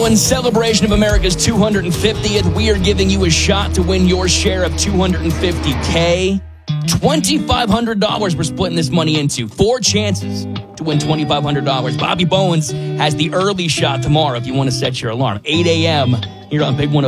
So in celebration of America's 250th, we are giving you a shot to win your share of $250K. $2,500 we're splitting this money into. 4 chances to win $2,500. Bobby Bowens has the early shot tomorrow if you want to set your alarm. 8 a.m. here on Big 102.